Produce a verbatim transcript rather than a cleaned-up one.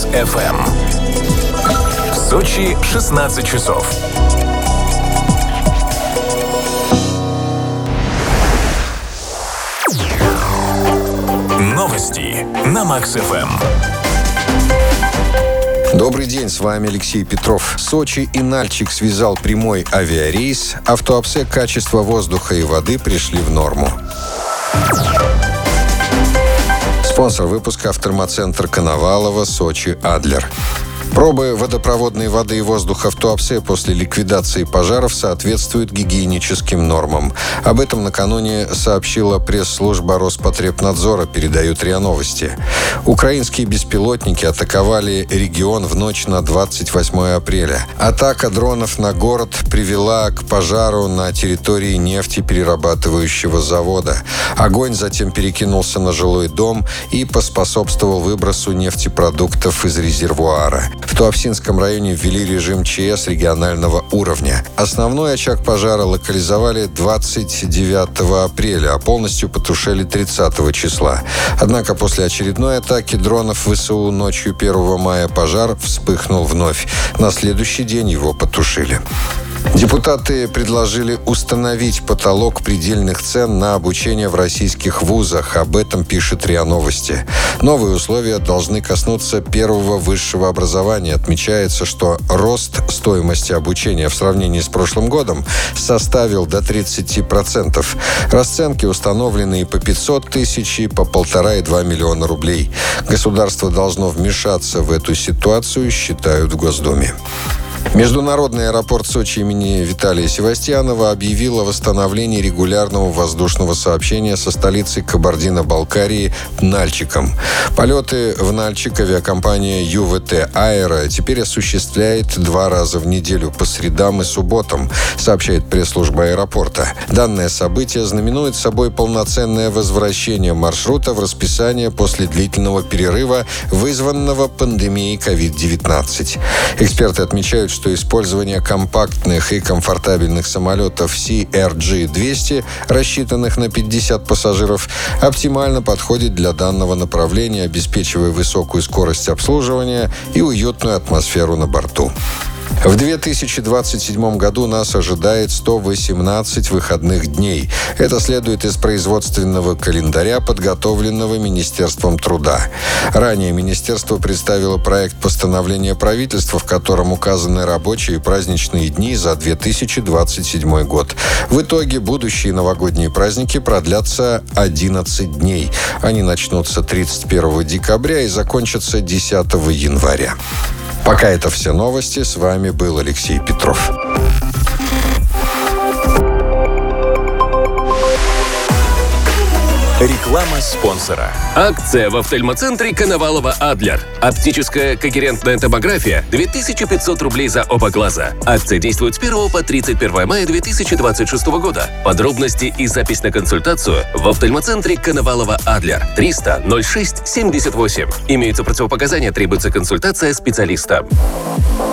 эф эм. В Сочи шестнадцать часов. Новости на Макс эф эм. Добрый день, с вами Алексей Петров. Сочи и Нальчик связал прямой авиарейс. А в Туапсе качество воздуха и воды пришли в норму. Спонсор выпуска — Автотермоцентр Коновалова, Сочи, Адлер. Пробы водопроводной воды и воздуха в Туапсе после ликвидации пожаров соответствуют гигиеническим нормам. Об этом накануне сообщила пресс-служба Роспотребнадзора, передают РИА Новости. Украинские беспилотники атаковали регион в ночь на двадцать восьмое апреля. Атака дронов на город привела к пожару на территории нефтеперерабатывающего завода. Огонь затем перекинулся на жилой дом и поспособствовал выбросу нефтепродуктов из резервуара. В Туапсинском районе ввели режим ЧС регионального уровня. Основной очаг пожара локализовали двадцать девятого апреля, а полностью потушили тридцатого числа. Однако после очередной атаки дронов ВСУ ночью первого мая пожар вспыхнул вновь. На следующий день его потушили. Депутаты предложили установить потолок предельных цен на обучение в российских вузах. Об этом пишет РИА Новости. Новые условия должны коснуться первого высшего образования. Отмечается, что рост стоимости обучения в сравнении с прошлым годом составил до тридцати процентов. Расценки установлены и по пятьсот тысяч, и по полтора и два миллиона рублей. Государство должно вмешаться в эту ситуацию, считают в Госдуме. Международный аэропорт Сочи имени Виталия Севастьянова объявил о восстановлении регулярного воздушного сообщения со столицей Кабардино-Балкарии Нальчиком. Полеты в Нальчик авиакомпания ю вэ тэ Аэро теперь осуществляет два раза в неделю по средам и субботам, сообщает пресс-служба аэропорта. Данное событие знаменует собой полноценное возвращение маршрута в расписание после длительного перерыва, вызванного пандемией ковид девятнадцать. Эксперты отмечают, что использование компактных и комфортабельных самолетов си эр джи двести, рассчитанных на пятьдесят пассажиров, оптимально подходит для данного направления, обеспечивая высокую скорость обслуживания и уютную атмосферу на борту. В две тысячи двадцать седьмом году нас ожидает сто восемнадцать выходных дней. Это следует из производственного календаря, подготовленного Министерством труда. Ранее Министерство представило проект постановления правительства, в котором указаны рабочие и праздничные дни за две тысячи двадцать седьмой год. В итоге будущие новогодние праздники продлятся одиннадцать дней. Они начнутся тридцать первого декабря и закончатся десятого января. Пока это все новости. С вами был Алексей Петров. Реклама спонсора. Акция в офтальмоцентре Коновалова Адлер. Оптическая когерентная томография две тысячи пятьсот рублей за оба глаза. Акция действует с первого по тридцать первое мая две тысячи двадцать шестого года. Подробности и запись на консультацию в офтальмоцентре Коновалова Адлер. триста ноль шесть семьдесят восемь. Имеются противопоказания, требуется консультация специалиста.